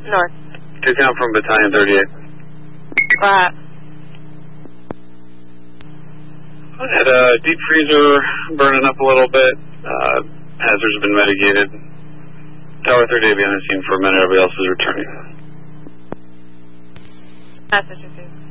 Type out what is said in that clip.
North. 2 count from Battalion 38. I had a deep freezer burning up a little bit. Hazards have been mitigated. Tower 38 be on the scene for a minute. Everybody else is returning. Message received.